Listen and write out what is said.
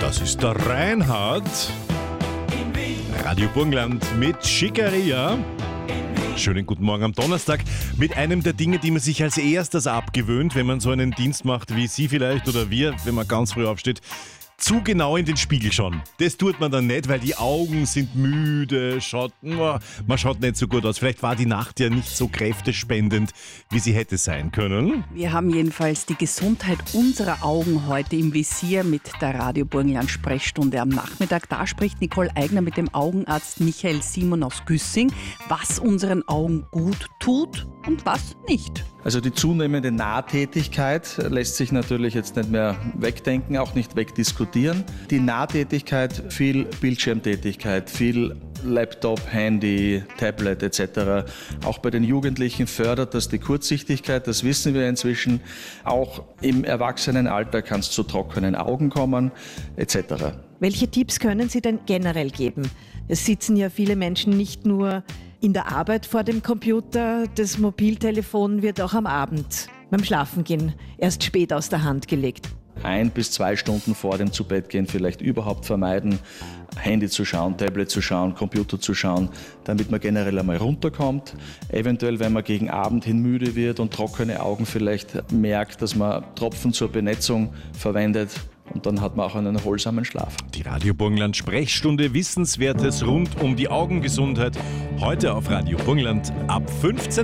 Das ist der Reinhard. Radio Burgenland mit Schickeria. Schönen guten Morgen am Donnerstag mit einem der Dinge, die man sich als erstes abgewöhnt, wenn man so einen Dienst macht wie Sie vielleicht oder wir, wenn man ganz früh aufsteht. Zu genau in den Spiegel schauen. Das tut man dann nicht, weil die Augen sind müde, man schaut nicht so gut aus. Vielleicht war die Nacht ja nicht so kräftespendend, wie sie hätte sein können. Wir haben jedenfalls die Gesundheit unserer Augen heute im Visier mit der Radio Burgenland Sprechstunde am Nachmittag. Da spricht Nicole Eigner mit dem Augenarzt Michael Simon aus Güssing, was unseren Augen gut tut und was nicht. Also die zunehmende Nahtätigkeit lässt sich natürlich jetzt nicht mehr wegdenken, auch nicht wegdiskutieren. Die Nahtätigkeit, viel Bildschirmtätigkeit, viel Laptop, Handy, Tablet etc. Auch bei den Jugendlichen fördert das die Kurzsichtigkeit, das wissen wir inzwischen. Auch im Erwachsenenalter kann es zu trockenen Augen kommen etc. Welche Tipps können Sie denn generell geben? Es sitzen ja viele Menschen nicht nur in der Arbeit vor dem Computer, das Mobiltelefon wird auch am Abend beim Schlafengehen erst spät aus der Hand gelegt. 1 bis 2 Stunden vor dem Zubettgehen vielleicht überhaupt vermeiden, Handy zu schauen, Tablet zu schauen, Computer zu schauen, damit man generell einmal runterkommt. Eventuell, wenn man gegen Abend hin müde wird und trockene Augen vielleicht merkt, dass man Tropfen zur Benetzung verwendet. Und dann hat man auch einen erholsamen Schlaf. Die Radio Burgenland Sprechstunde, Wissenswertes rund um die Augengesundheit. Heute auf Radio Burgenland ab 15.